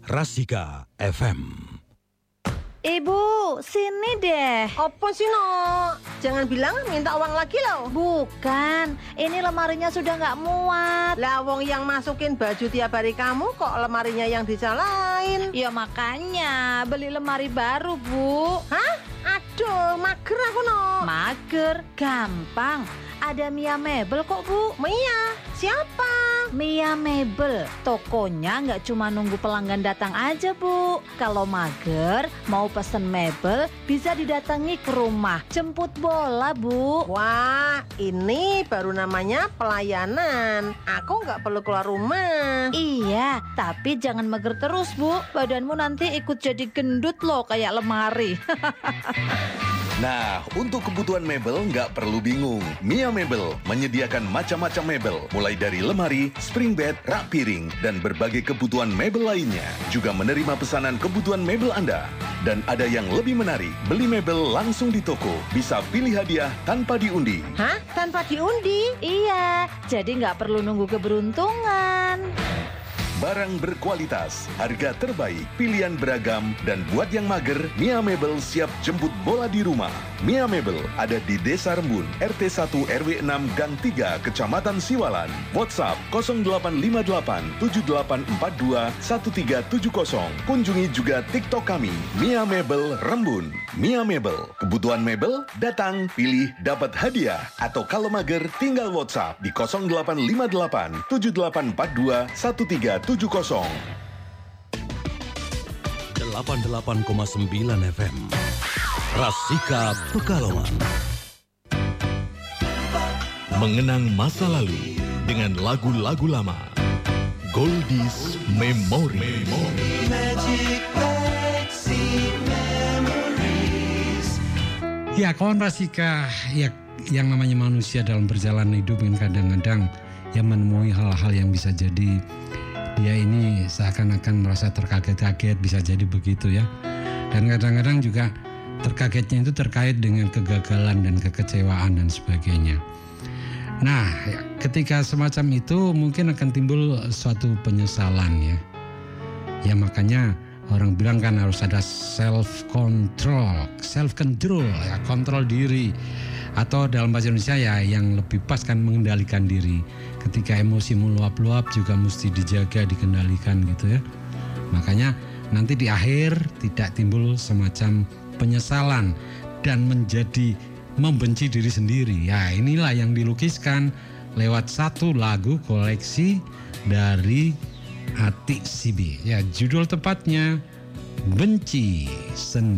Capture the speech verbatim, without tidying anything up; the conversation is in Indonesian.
Rasika F M. Ibu, sini deh. Apa sih, no? Jangan bilang minta uang lagi loh. Bukan, ini lemarinya sudah nggak muat. Lah wong yang masukin baju tiap hari kamu kok lemarinya yang dicalain? Ya makanya beli lemari baru, Bu. Hah? Aduh, mager aku, no. Mager, gampang. Ada Mia Mebel kok, Bu. Mia? Siapa? Mia Mebel. Tokonya nggak cuma nunggu pelanggan datang aja, Bu. Kalau mager, mau pesen mebel, bisa didatangi ke rumah. Jemput bola, Bu. Wah, ini baru namanya pelayanan. Aku nggak perlu keluar rumah. Iya, tapi jangan mager terus, Bu. Badanmu nanti ikut jadi gendut loh, kayak lemari. Nah, untuk kebutuhan mebel nggak perlu bingung. Mia Mebel menyediakan macam-macam mebel, mulai dari lemari, spring bed, rak piring, dan berbagai kebutuhan mebel lainnya. Juga menerima pesanan kebutuhan mebel Anda. Dan ada yang lebih menarik, beli mebel langsung di toko. Bisa pilih hadiah tanpa diundi. Hah? Tanpa diundi? Iya, jadi nggak perlu nunggu keberuntungan. Barang berkualitas, harga terbaik, pilihan beragam, dan buat yang mager, Mia Mebel siap jemput bola di rumah. Mia Mebel ada di Desa Rembun, R T satu R W enam Gang tiga, Kecamatan Siwalan. WhatsApp nol delapan lima delapan tujuh delapan empat dua satu tiga tujuh nol. Kunjungi juga TikTok kami, Mia Mebel Rembun. Mia Mebel, kebutuhan mebel, datang, pilih, dapat hadiah. Atau kalau mager, tinggal WhatsApp di nol delapan lima delapan tujuh delapan empat dua satu tiga tujuh nol. delapan puluh delapan koma sembilan F M. Rasika Pekalongan. Mengenang masa lalu dengan lagu-lagu lama. Goldies Memory. Ya, kawan Rasika, ya yang namanya manusia dalam perjalanan hidup kan kadang-kadang ya menemui hal-hal yang bisa jadi dia ini seakan-akan merasa terkaget-kaget, bisa jadi begitu ya. Dan kadang-kadang juga terkagetnya itu terkait dengan kegagalan dan kekecewaan dan sebagainya. Nah, ya, ketika semacam itu mungkin akan timbul suatu penyesalan ya. Ya makanya orang bilang kan harus ada self control, self control ya, kontrol diri. Atau dalam bahasa Indonesia ya yang lebih pas kan mengendalikan diri. Ketika emosi meluap-luap juga mesti dijaga, dikendalikan gitu ya. Makanya nanti di akhir tidak timbul semacam penyesalan dan menjadi membenci diri sendiri. Ya inilah yang dilukiskan lewat satu lagu koleksi dari Ati Sibi. Ya judul tepatnya Benci Sendiri.